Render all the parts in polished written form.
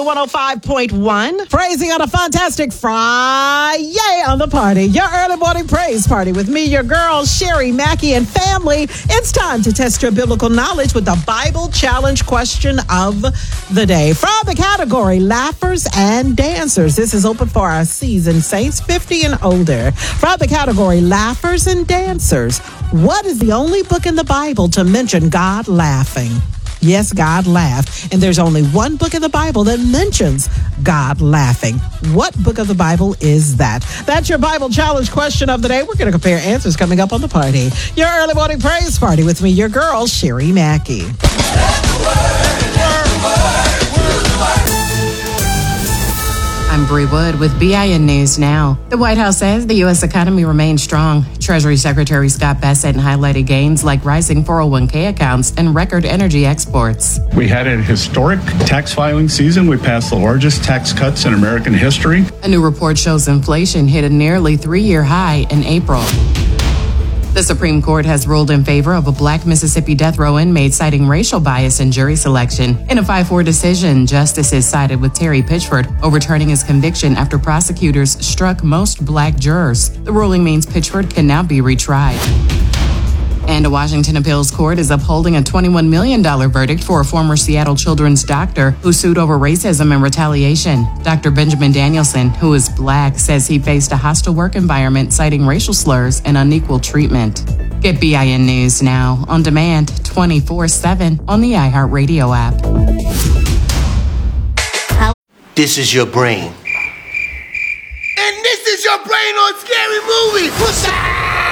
Radio 105.1. Praising on a fantastic Friday on the party. Your early morning praise party with me, your girl, Sherry Mackey, and family. It's time to test your biblical knowledge with the Bible challenge question of the day. From the category Laughers and Dancers. This is open for our seasoned saints 50 and older. From the category Laughers and Dancers. What is the only book in the Bible to mention God laughing? Yes, God laughed. And there's only one book in the Bible that mentions God laughing. What book of the Bible is that? That's your Bible challenge question of the day. We're going to compare answers coming up on the party. Your early morning praise party with me, your girl, Sherry Mackey. I'm Bree Wood with BIN News Now. The White House says the U.S. economy remains strong. Treasury Secretary Scott Bessent highlighted gains like rising 401k accounts and record energy exports. We had a historic tax filing season. We passed the largest tax cuts in American history. A new report shows inflation hit a nearly 3-year high in April. The Supreme Court has ruled in favor of a black Mississippi death row inmate citing racial bias in jury selection. In a 5-4 decision, justices sided with Terry Pitchford, overturning his conviction after prosecutors struck most black jurors. The ruling means Pitchford can now be retried. And a Washington appeals court is upholding a $21 million verdict for a former Seattle children's doctor who sued over racism and retaliation. Dr. Benjamin Danielson, who is black, says he faced a hostile work environment citing racial slurs and unequal treatment. Get BIN News Now on demand 24/7 on the iHeartRadio app. This is your brain. And this is your brain on Scary Movie. What's up?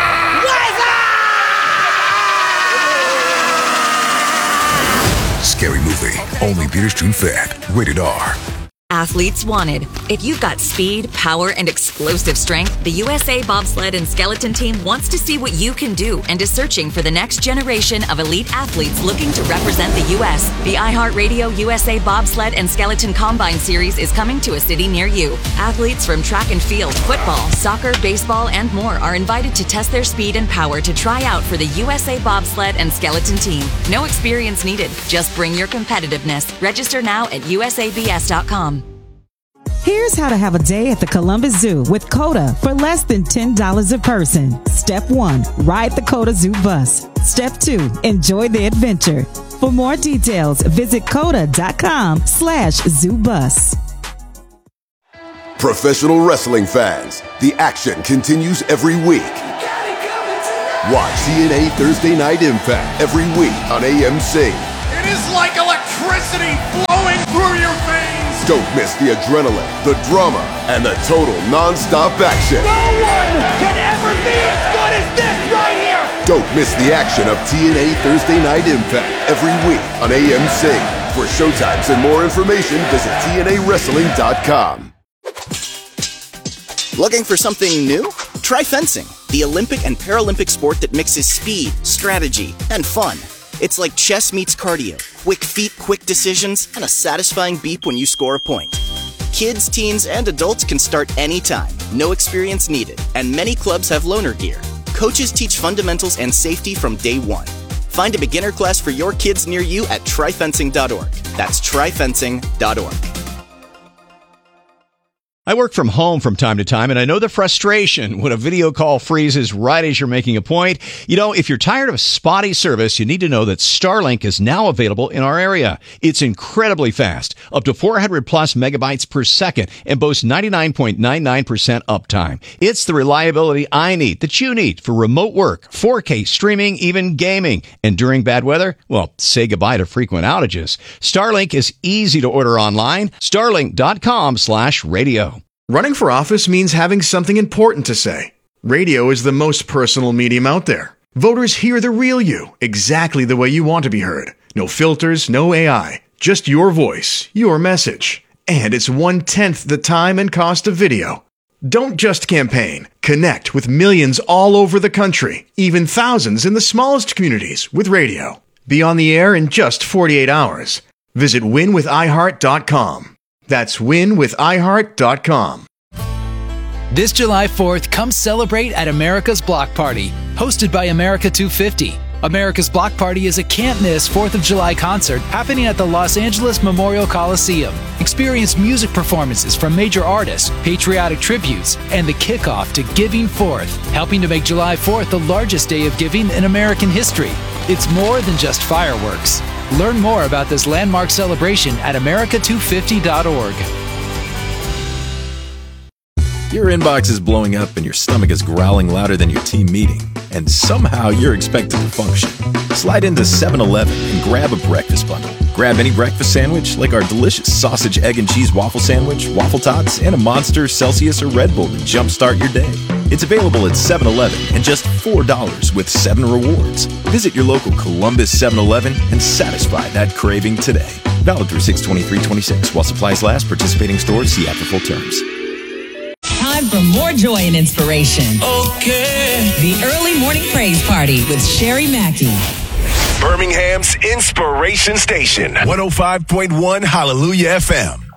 Scary Movie. Only Peter Street Fat. Rated R. Athletes wanted. If you've got speed, power, and explosive strength, the USA Bobsled and Skeleton Team wants to see what you can do and is searching for the next generation of elite athletes looking to represent the U.S. The iHeartRadio USA Bobsled and Skeleton Combine Series is coming to a city near you. Athletes from track and field, football, soccer, baseball, and more are invited to test their speed and power to try out for the USA Bobsled and Skeleton Team. No experience needed. Just bring your competitiveness. Register now at usabs.com. Here's how to have a day at the Columbus Zoo with COTA for less than $10 a person. Step 1, ride the COTA Zoo bus. Step 2, enjoy the adventure. For more details, visit COTA.com/zoobus. Professional wrestling fans, the action continues every week. Watch TNA Thursday Night Impact every week on AMC. It is like electricity flowing through your veins. Don't miss the adrenaline, the drama, and the total non-stop action. No one can ever be as good as this right here. Don't miss the action of TNA Thursday Night Impact every week on AMC. For showtimes and more information, visit TNAWrestling.com. Looking for something new? Try fencing, the Olympic and Paralympic sport that mixes speed, strategy, and fun. It's like chess meets cardio, quick feet, quick decisions, and a satisfying beep when you score a point. Kids, teens, and adults can start anytime, no experience needed, and many clubs have loaner gear. Coaches teach fundamentals and safety from day one. Find a beginner class for your kids near you at tryfencing.org. That's tryfencing.org. I work from home from time to time, and I know the frustration when a video call freezes right as you're making a point. You know, if you're tired of spotty service, you need to know that Starlink is now available in our area. It's incredibly fast, up to 400 plus megabytes per second, and boasts 99.99% uptime. It's the reliability I need, that you need, for remote work, 4K streaming, even gaming. And during bad weather, well, say goodbye to frequent outages. Starlink is easy to order online. Starlink.com/radio. Running for office means having something important to say. Radio is the most personal medium out there. Voters hear the real you, exactly the way you want to be heard. No filters, no AI, just your voice, your message. And it's 1/10 the time and cost of video. Don't just campaign. Connect with millions all over the country, even thousands in the smallest communities with radio. Be on the air in just 48 hours. Visit winwithiheart.com. That's winwithiheart.com. This July 4th, come celebrate at America's Block Party, hosted by America 250. America's Block Party is a can't-miss 4th of July concert happening at the Los Angeles Memorial Coliseum. Experience music performances from major artists, patriotic tributes, and the kickoff to Giving Fourth, helping to make July 4th the largest day of giving in American history. It's more than just fireworks. Learn more about this landmark celebration at america250.org. Your inbox is blowing up and your stomach is growling louder than your team meeting, and somehow you're expected to function. Slide into 7-Eleven and grab a breakfast bundle. Grab any breakfast sandwich like our delicious sausage, egg, and cheese waffle sandwich, waffle tots, and a Monster, Celsius, or Red Bull to jumpstart your day. It's available at 7-Eleven and just $4 with 7 rewards. Visit your local Columbus 7-Eleven and satisfy that craving today. Valid through 6/23/26 while supplies last. Participating stores see app for full terms. Time for more joy and inspiration. Okay. The Early Morning Praise Party with Sherry Mackey. Birmingham's Inspiration Station, 105.1 Hallelujah FM.